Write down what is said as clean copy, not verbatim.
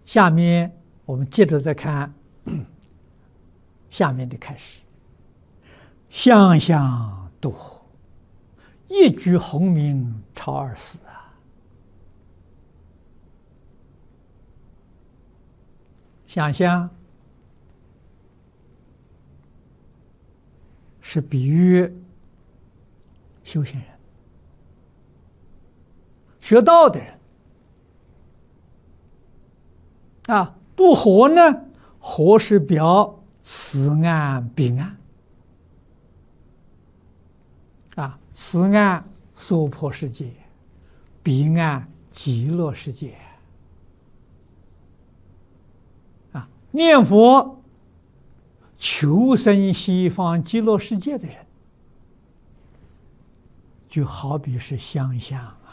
下面我们接着再看下面的开始。想想渡河，一举鸿名超而死啊！想象是比喻修行人、学道的人啊。渡河呢，河是表此岸彼岸啊，此岸娑婆世界，彼岸极乐世界啊。念佛求生西方极乐世界的人，就好比是香香